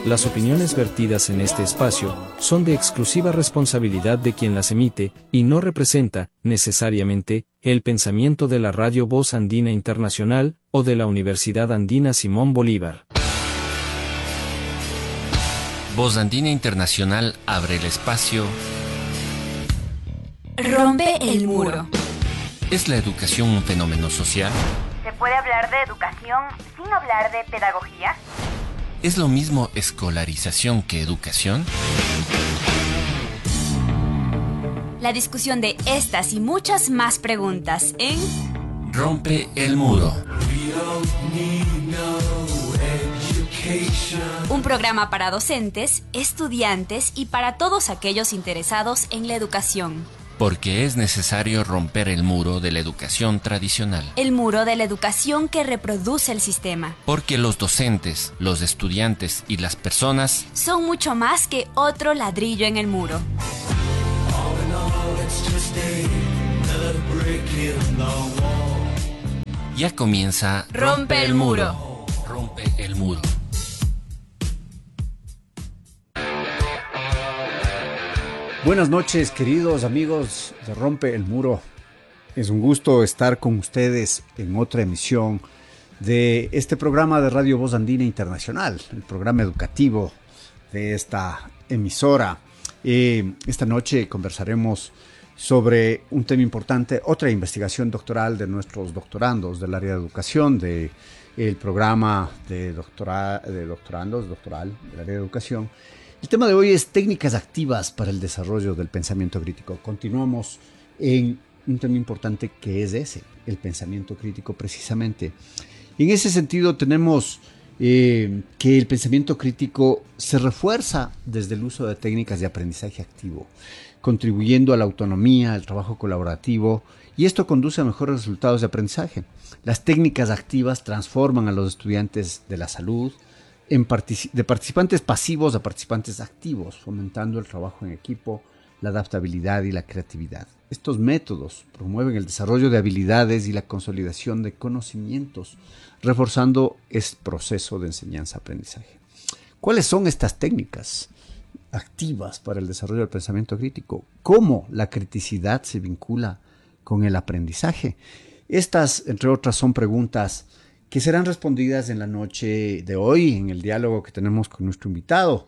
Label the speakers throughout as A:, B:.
A: Las opiniones vertidas en este espacio son de exclusiva responsabilidad de quien las emite, y no representa, necesariamente, el pensamiento de la Radio Voz Andina Internacional, o de la Universidad Andina Simón Bolívar.
B: Voz Andina Internacional abre el espacio.
C: Rompe el muro.
B: ¿Es la educación un fenómeno social?
D: ¿Se puede hablar de educación sin hablar de pedagogía?
B: ¿Es lo mismo escolarización que educación?
C: La discusión de estas y muchas más preguntas en
B: Rompe el muro.
C: Un programa para docentes, estudiantes y para todos aquellos interesados en la educación.
B: Porque es necesario romper el muro de la educación tradicional.
C: El muro de la educación que reproduce el sistema.
B: Porque los docentes, los estudiantes y las personas
C: son mucho más que otro ladrillo en el muro.
B: Ya comienza
C: Rompe el muro.
B: Rompe el muro.
E: Buenas noches, queridos amigos de Rompe el Muro. Es un gusto estar con ustedes en otra emisión de este programa de Radio Voz Andina Internacional, el programa educativo de esta emisora. Esta noche conversaremos sobre un tema importante, otra investigación doctoral de nuestros doctorandos del área de educación, del programa de doctorandos doctoral del área de educación. El tema de hoy es técnicas activas para el desarrollo del pensamiento crítico. Continuamos en un tema importante que es ese, el pensamiento crítico precisamente. En ese sentido tenemos que el pensamiento crítico se refuerza desde el uso de técnicas de aprendizaje activo, contribuyendo a la autonomía, al trabajo colaborativo, y esto conduce a mejores resultados de aprendizaje. Las técnicas activas transforman a los estudiantes de la salud de participantes pasivos a participantes activos, fomentando el trabajo en equipo, la adaptabilidad y la creatividad. Estos métodos promueven el desarrollo de habilidades y la consolidación de conocimientos, reforzando este proceso de enseñanza-aprendizaje. ¿Cuáles son estas técnicas activas para el desarrollo del pensamiento crítico? ¿Cómo la criticidad se vincula con el aprendizaje? Estas, entre otras, son preguntas que serán respondidas en la noche de hoy, en el diálogo que tenemos con nuestro invitado,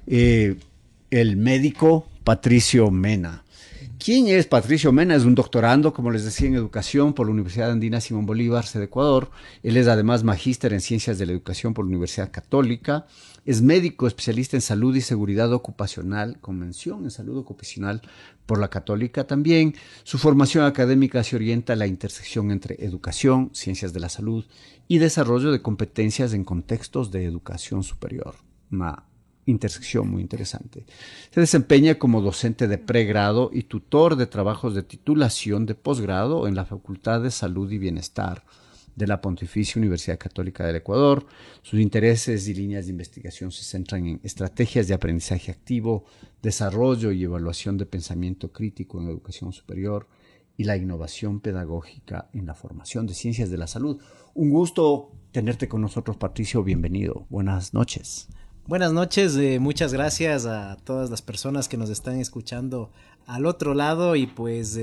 E: el médico Patricio Mena. ¿Quién es Patricio Mena? Es un doctorando, como les decía, en educación por la Universidad Andina Simón Bolívar, sede Ecuador. Él es además magíster en ciencias de la educación por la Universidad Católica. Es médico especialista en salud y seguridad ocupacional, con mención en salud ocupacional por la Católica también. Su formación académica se orienta a la intersección entre educación, ciencias de la salud y desarrollo de competencias en contextos de educación superior. Una intersección muy interesante. Se desempeña como docente de pregrado y tutor de trabajos de titulación de posgrado en la Facultad de Salud y Bienestar de la Pontificia Universidad Católica del Ecuador. Sus intereses y líneas de investigación se centran en estrategias de aprendizaje activo, desarrollo y evaluación de pensamiento crítico en la educación superior y la innovación pedagógica en la formación de ciencias de la salud. Un gusto tenerte con nosotros, Patricio. Bienvenido. Buenas noches.
F: Buenas noches, muchas gracias a todas las personas que nos están escuchando al otro lado y pues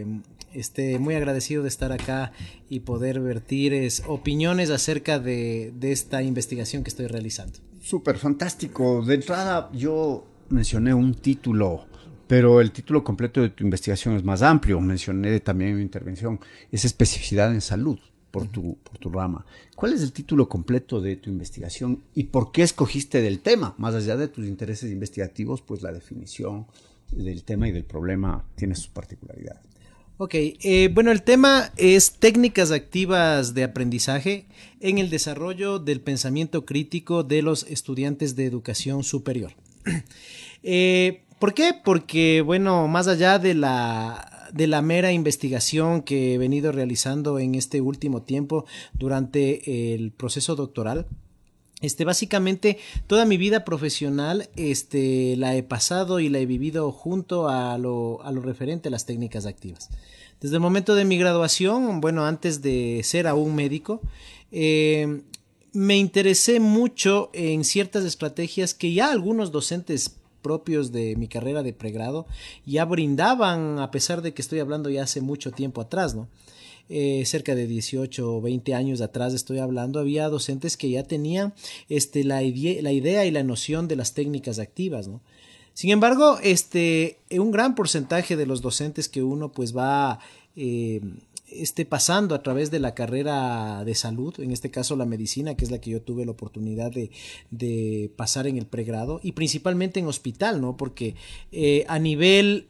F: muy agradecido de estar acá y poder vertir opiniones acerca de esta investigación que estoy realizando.
E: Súper fantástico. De entrada yo mencioné un título, pero el título completo de tu investigación es más amplio. Mencioné también en mi intervención, es especificidad en salud. Por tu rama. ¿Cuál es el título completo de tu investigación y por qué escogiste del tema? Más allá de tus intereses investigativos, pues la definición del tema y del problema tiene sus particularidades.
F: Ok, bueno, el tema es técnicas activas de aprendizaje en el desarrollo del pensamiento crítico de los estudiantes de educación superior. ¿Por qué? Porque, bueno, más allá de la mera investigación que he venido realizando en este último tiempo durante el proceso doctoral, básicamente toda mi vida profesional la he pasado y la he vivido junto a lo referente a las técnicas activas. Desde el momento de mi graduación, bueno, antes de ser aún médico, me interesé mucho en ciertas estrategias que ya algunos docentes propios de mi carrera de pregrado ya brindaban, a pesar de que estoy hablando ya hace mucho tiempo atrás, ¿no? Cerca de 18 o 20 años atrás estoy hablando, había docentes que ya tenían la idea y la noción de las técnicas activas, ¿no? Sin embargo, un gran porcentaje de los docentes que uno pues va pasando a través de la carrera de salud, en este caso la medicina, que es la que yo tuve la oportunidad de pasar en el pregrado, y principalmente en hospital, ¿no? Porque a nivel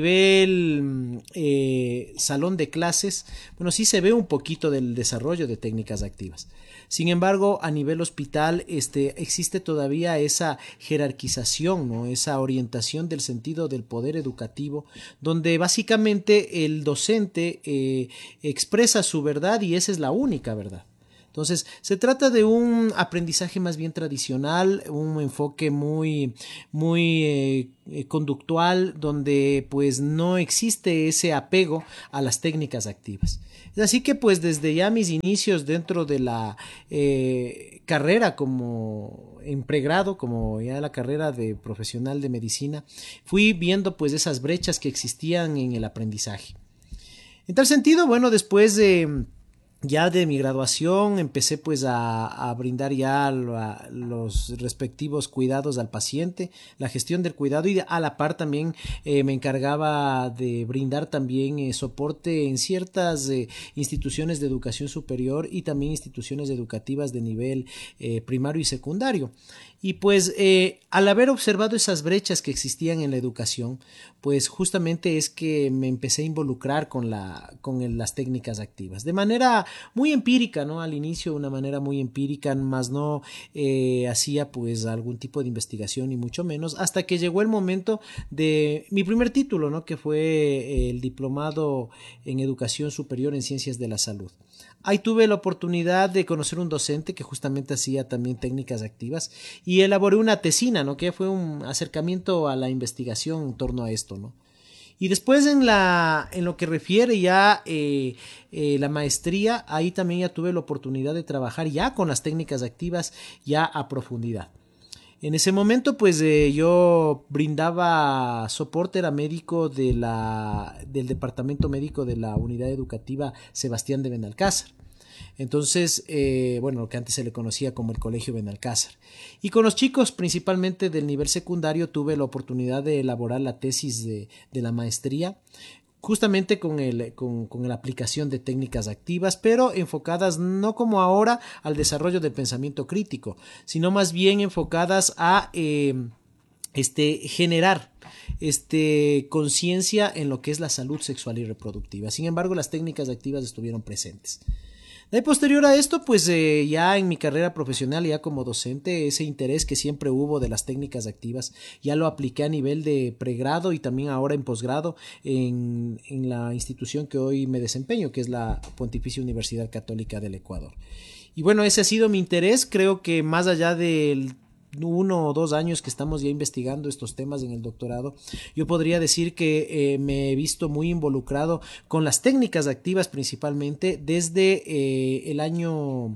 F: salón de clases, bueno, sí se ve un poquito del desarrollo de técnicas activas. Sin embargo, a nivel hospital existe todavía esa jerarquización, ¿no? Esa orientación del sentido del poder educativo, donde básicamente el docente expresa su verdad y esa es la única verdad. Entonces, se trata de un aprendizaje más bien tradicional, un enfoque muy conductual, donde pues no existe ese apego a las técnicas activas. Así que pues desde ya mis inicios dentro de la carrera como en pregrado, como ya la carrera de profesional de medicina, fui viendo pues esas brechas que existían en el aprendizaje. En tal sentido, bueno, después de mi graduación empecé pues a brindar ya los respectivos cuidados al paciente, la gestión del cuidado, y a la par también me encargaba de brindar también soporte en ciertas instituciones de educación superior y también instituciones educativas de nivel primario y secundario. Y pues al haber observado esas brechas que existían en la educación, pues justamente es que me empecé a involucrar con las técnicas activas. De manera muy empírica, ¿no? Al inicio, una manera muy empírica, más no hacía pues algún tipo de investigación ni mucho menos, hasta que llegó el momento de mi primer título, ¿no? Que fue el diplomado en educación superior en ciencias de la salud. Ahí tuve la oportunidad de conocer un docente que justamente hacía también técnicas activas y elaboré una tesina, ¿no? Que fue un acercamiento a la investigación en torno a esto, ¿no? Y después en lo que refiere ya la maestría, ahí también ya tuve la oportunidad de trabajar ya con las técnicas activas ya a profundidad. En ese momento, pues yo brindaba soporte, era médico del departamento médico de la unidad educativa Sebastián de Benalcázar. Entonces, lo que antes se le conocía como el Colegio Benalcázar. Y con los chicos, principalmente del nivel secundario, tuve la oportunidad de elaborar la tesis de la maestría, justamente con la aplicación de técnicas activas, pero enfocadas no como ahora al desarrollo del pensamiento crítico, sino más bien enfocadas a generar conciencia en lo que es la salud sexual y reproductiva. Sin embargo, las técnicas activas estuvieron presentes. De posterior a esto, pues ya en mi carrera profesional, ya como docente, ese interés que siempre hubo de las técnicas activas, ya lo apliqué a nivel de pregrado y también ahora en posgrado en la institución que hoy me desempeño, que es la Pontificia Universidad Católica del Ecuador. Y bueno, ese ha sido mi interés. Creo que más allá del 1 o 2 años que estamos ya investigando estos temas en el doctorado, yo podría decir que me he visto muy involucrado con las técnicas activas principalmente desde el año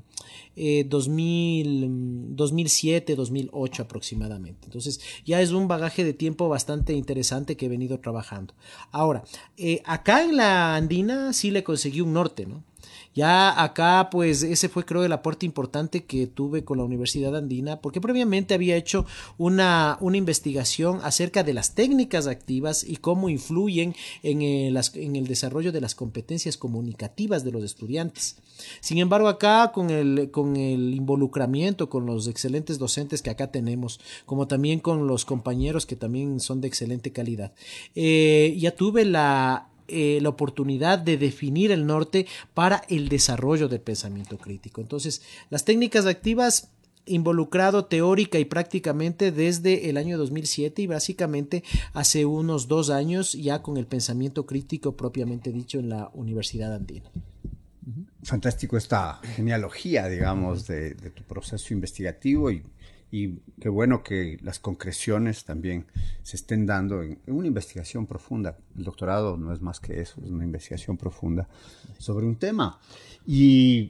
F: 2007, 2008 aproximadamente. Entonces ya es un bagaje de tiempo bastante interesante que he venido trabajando. Ahora, acá en la Andina sí le conseguí un norte, ¿no? Ya acá, pues, ese fue, creo, el aporte importante que tuve con la Universidad Andina, porque previamente había hecho una investigación acerca de las técnicas activas y cómo influyen en el desarrollo de las competencias comunicativas de los estudiantes. Sin embargo, acá con el involucramiento con los excelentes docentes que acá tenemos, como también con los compañeros que también son de excelente calidad, ya tuve la oportunidad de definir el norte para el desarrollo del pensamiento crítico. Entonces, las técnicas activas involucrado teórica y prácticamente desde el año 2007 y básicamente hace unos 2 años ya con el pensamiento crítico propiamente dicho en la Universidad Andina.
E: Fantástico esta genealogía, digamos, de tu proceso investigativo y qué bueno que las concreciones también se estén dando en una investigación profunda. El doctorado no es más que eso, es una investigación profunda sobre un tema. Y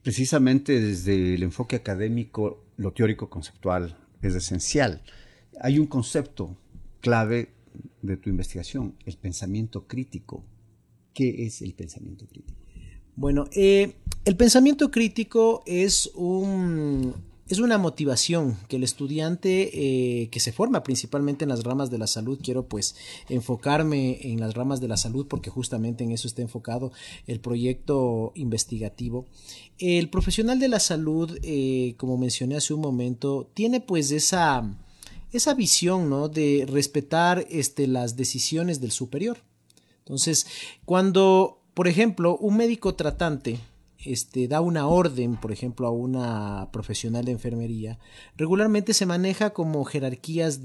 E: precisamente desde el enfoque académico, lo teórico conceptual es esencial. Hay un concepto clave de tu investigación, el pensamiento crítico. ¿Qué es el pensamiento crítico?
F: Bueno, el pensamiento crítico es una motivación que el estudiante que se forma principalmente en las ramas de la salud, quiero pues enfocarme en las ramas de la salud porque justamente en eso está enfocado el proyecto investigativo. El profesional de la salud, como mencioné hace un momento, tiene pues esa visión, ¿no?, de respetar las decisiones del superior. Entonces, cuando, por ejemplo, un médico tratante da una orden, por ejemplo, a una profesional de enfermería, regularmente se maneja como jerarquías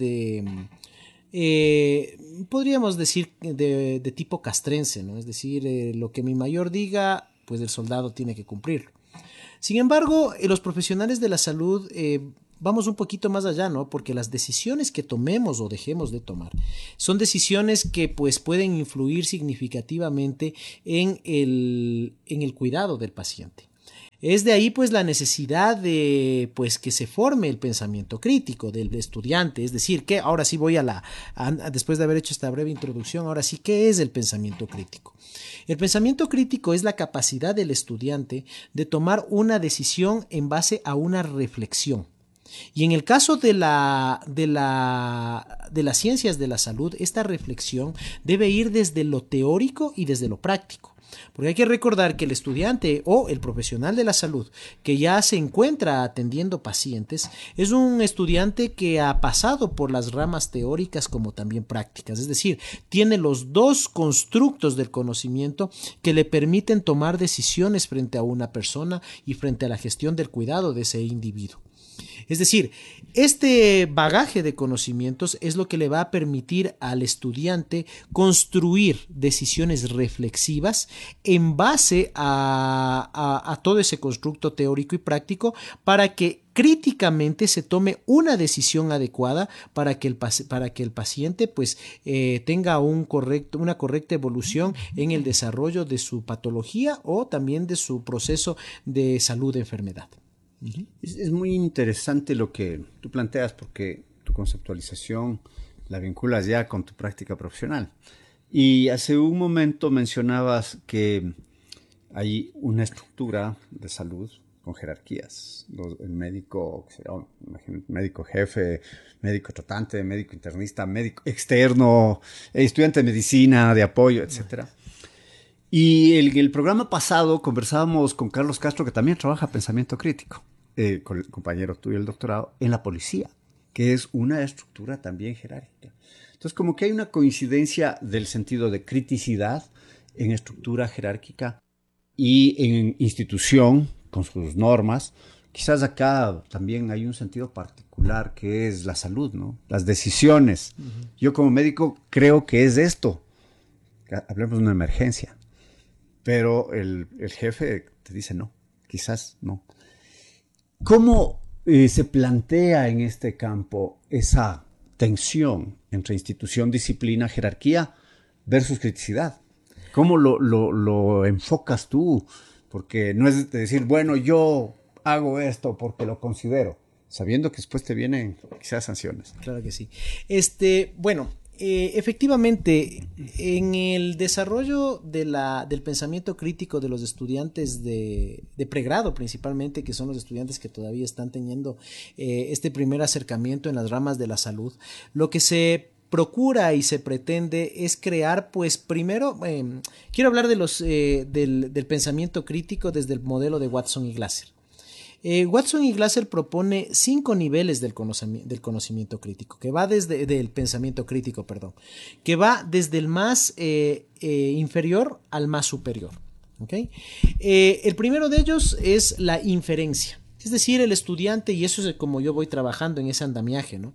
F: podríamos decir, de tipo castrense, ¿no? Es decir, lo que mi mayor diga, pues el soldado tiene que cumplirlo. Sin embargo, los profesionales de la salud vamos un poquito más allá, ¿no? Porque las decisiones que tomemos o dejemos de tomar son decisiones que pues pueden influir significativamente en el cuidado del paciente. Es de ahí pues la necesidad de pues que se forme el pensamiento crítico del estudiante, es decir, que ahora sí voy después de haber hecho esta breve introducción, ahora sí, ¿qué es el pensamiento crítico? El pensamiento crítico es la capacidad del estudiante de tomar una decisión en base a una reflexión. Y en el caso de las ciencias de la salud, esta reflexión debe ir desde lo teórico y desde lo práctico. Porque hay que recordar que el estudiante o el profesional de la salud que ya se encuentra atendiendo pacientes es un estudiante que ha pasado por las ramas teóricas como también prácticas. Es decir, tiene los dos constructos del conocimiento que le permiten tomar decisiones frente a una persona y frente a la gestión del cuidado de ese individuo. Es decir, este bagaje de conocimientos es lo que le va a permitir al estudiante construir decisiones reflexivas en base a todo ese constructo teórico y práctico para que críticamente se tome una decisión adecuada para que el paciente pues tenga una correcta evolución en el desarrollo de su patología o también de su proceso de salud de enfermedad.
E: Es muy interesante lo que tú planteas porque tu conceptualización la vinculas ya con tu práctica profesional. Y hace un momento mencionabas que hay una estructura de salud con jerarquías. El médico, médico jefe, médico tratante, médico internista, médico externo, estudiante de medicina, de apoyo, etcétera. Y en el programa pasado conversábamos con Carlos Castro, que también trabaja pensamiento crítico, con el compañero tuyo el doctorado, en la policía, que es una estructura también jerárquica. Entonces, como que hay una coincidencia del sentido de criticidad en estructura jerárquica y en institución, con sus normas. Quizás acá también hay un sentido particular que es la salud, ¿no? Las decisiones. Yo como médico creo que es esto. Hablemos de una emergencia. Pero el jefe te dice no, quizás no. ¿Cómo se plantea en este campo esa tensión entre institución, disciplina, jerarquía versus criticidad? ¿Cómo lo enfocas tú? Porque no es de decir, bueno, yo hago esto porque lo considero, sabiendo que después te vienen quizás sanciones.
F: Claro que sí. Bueno, efectivamente, en el desarrollo del pensamiento crítico de los estudiantes de pregrado principalmente, que son los estudiantes que todavía están teniendo este primer acercamiento en las ramas de la salud, lo que se procura y se pretende es crear, pues primero, quiero hablar del pensamiento crítico desde el modelo de Watson y Glasser. Watson y Glasser propone 5 niveles del conocimiento crítico, que va del pensamiento crítico, que va desde el más inferior al más superior. ¿Okay? El primero de ellos es la inferencia, es decir, el estudiante, y eso es como yo voy trabajando en ese andamiaje, ¿no?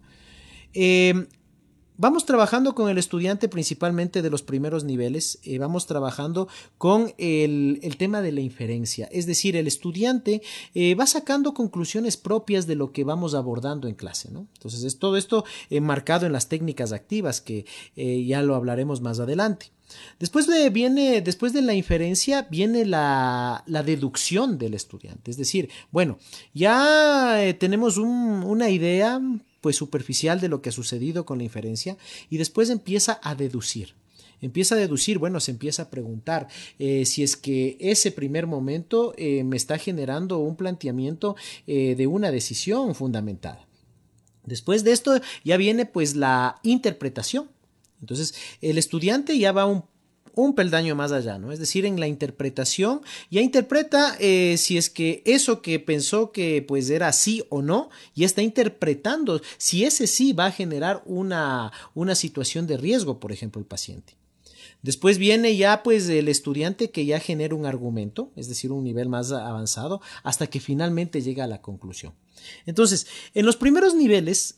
F: Vamos trabajando con el estudiante principalmente de los primeros niveles, vamos trabajando con el tema de la inferencia, es decir, el estudiante va sacando conclusiones propias de lo que vamos abordando en clase, ¿no? Entonces es todo esto marcado en las técnicas activas que ya lo hablaremos más adelante. Después de la inferencia, viene la deducción del estudiante. Es decir, bueno, ya tenemos una idea pues superficial de lo que ha sucedido con la inferencia y después empieza a deducir. Bueno, se empieza a preguntar si es que ese primer momento me está generando un planteamiento de una decisión fundamentada. Después de esto ya viene pues la interpretación. Entonces el estudiante ya va un peldaño más allá, ¿no? Es decir, en la interpretación ya interpreta si es que eso que pensó que pues era sí o no, ya está interpretando si ese sí va a generar una situación de riesgo, por ejemplo, el paciente. Después viene ya pues el estudiante que ya genera un argumento, es decir, un nivel más avanzado, hasta que finalmente llega a la conclusión. Entonces, en los primeros niveles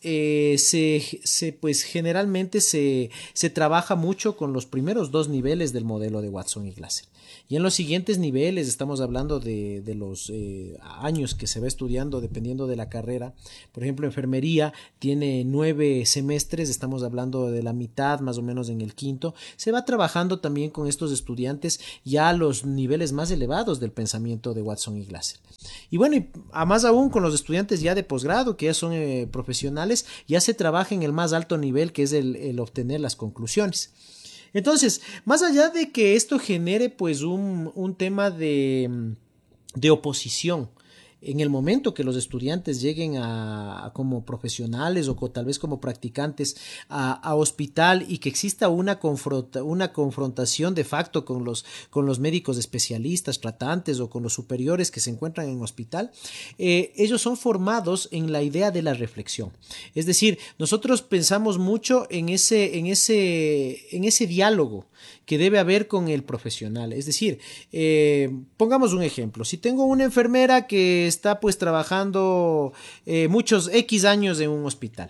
F: pues generalmente se trabaja mucho con los primeros 2 niveles del modelo de Watson y Glasser. Y en los siguientes niveles, estamos hablando de los años que se va estudiando dependiendo de la carrera. Por ejemplo, enfermería tiene 9 semestres, estamos hablando de la mitad más o menos en el quinto. Se va trabajando también con estos estudiantes ya a los niveles más elevados del pensamiento de Watson y Glasser. Y bueno, y a más aún con los estudiantes ya de posgrado, que ya son profesionales, ya se trabaja en el más alto nivel, que es el obtener las conclusiones. Entonces, más allá de que esto genere pues un tema de oposición, en el momento que los estudiantes lleguen como profesionales o tal vez como practicantes a hospital y que exista una confrontación de facto con los médicos especialistas, tratantes o con los superiores que se encuentran en hospital, ellos son formados en la idea de la reflexión. Es decir, nosotros pensamos mucho en ese diálogo que debe haber con el profesional. Es decir, pongamos un ejemplo. Si tengo una enfermera que está pues trabajando muchos X años en un hospital,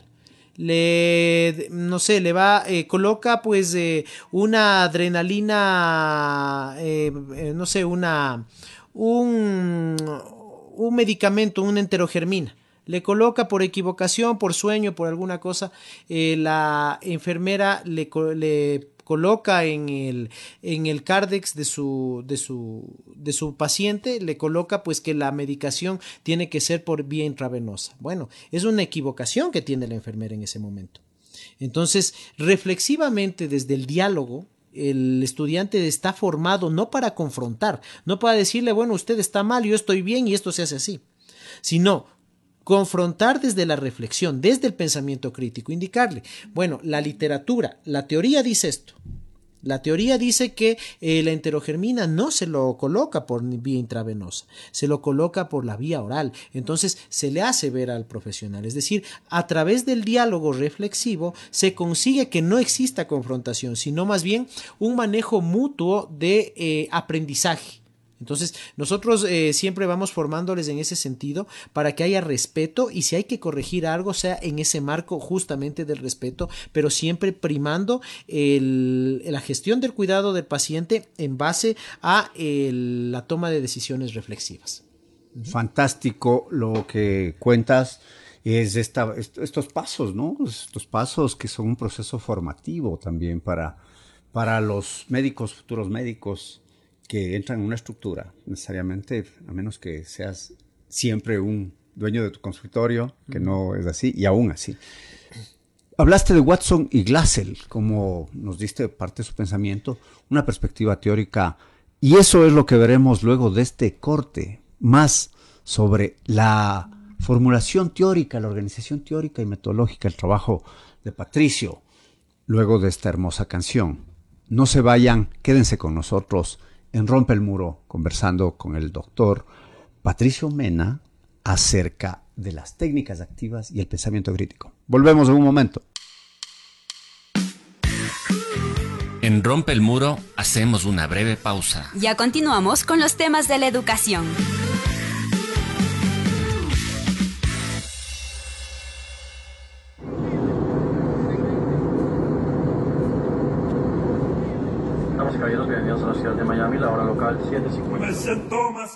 F: coloca pues una adrenalina, un medicamento, una enterogermina. Le coloca por equivocación, por sueño, por alguna cosa, la enfermera le coloca en el cárdex de su paciente, le coloca pues que la medicación tiene que ser por vía intravenosa. Bueno, es una equivocación que tiene la enfermera en ese momento. Entonces, reflexivamente desde el diálogo, el estudiante está formado no para confrontar, no para decirle, bueno, usted está mal, yo estoy bien y esto se hace así, sino confrontar desde la reflexión, desde el pensamiento crítico, indicarle, bueno, la literatura, la teoría dice esto. La teoría dice que la enterogermina no se lo coloca por vía intravenosa, se lo coloca por la vía oral. Entonces se le hace ver al profesional. Es decir, a través del diálogo reflexivo se consigue que no exista confrontación, sino más bien un manejo mutuo de aprendizaje. Entonces nosotros siempre vamos formándoles en ese sentido para que haya respeto y si hay que corregir algo sea en ese marco justamente del respeto, pero siempre primando la gestión del cuidado del paciente en base a la toma de decisiones reflexivas.
E: Fantástico lo que cuentas. Es estos pasos, ¿no? Estos pasos que son un proceso formativo también para los médicos, futuros médicos que entran en una estructura, necesariamente, a menos que seas siempre un dueño de tu consultorio, que no es así, y aún así. Hablaste de Watson y Glasser, como nos diste parte de su pensamiento, una perspectiva teórica, y eso es lo que veremos luego de este corte, más sobre la formulación teórica, la organización teórica y metodológica, el trabajo de Patricio, luego de esta hermosa canción. No se vayan, quédense con nosotros en Rompe el Muro, conversando con el doctor Patricio Mena acerca de las técnicas activas y el pensamiento crítico. Volvemos en un momento.
B: En Rompe el Muro hacemos una breve pausa.
C: Ya continuamos con los temas de la educación.
G: Caballeros, bienvenidos a la ciudad de Miami, la hora local 7:50.
H: Me siento más